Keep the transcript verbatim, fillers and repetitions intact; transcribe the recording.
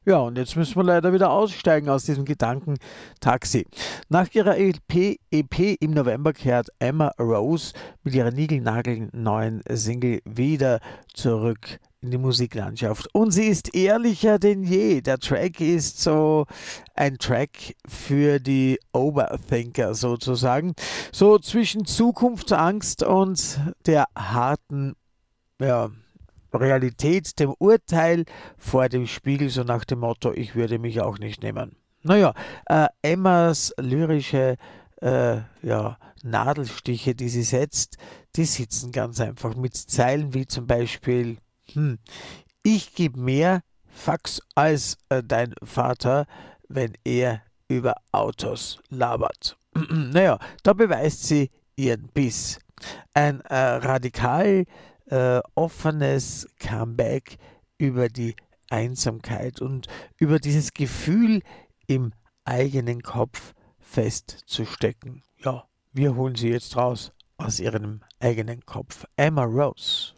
Ja, und jetzt müssen wir leider wieder aussteigen aus diesem Gedankentaxi. Nach ihrer E P, E P im November kehrt Emma Rose mit ihrer niegelnagelneuen Single wieder zurück in die Musiklandschaft. Und sie ist ehrlicher denn je. Der Track ist so ein Track für die Overthinker sozusagen. So zwischen Zukunftsangst und der harten, ja, Realität, dem Urteil vor dem Spiegel, so nach dem Motto, ich würde mich auch nicht nehmen. Naja, äh, Emmas lyrische äh, ja, Nadelstiche, die sie setzt, die sitzen ganz einfach mit Zeilen wie zum Beispiel, hm, ich gebe mehr Fax als äh, dein Vater, wenn er über Autos labert. Naja, da beweist sie ihren Biss. Ein äh, radikal äh, offenes Comeback über die Einsamkeit und über dieses Gefühl im eigenen Kopf festzustecken. Ja, wir holen sie jetzt raus aus ihrem eigenen Kopf. Emma Rose.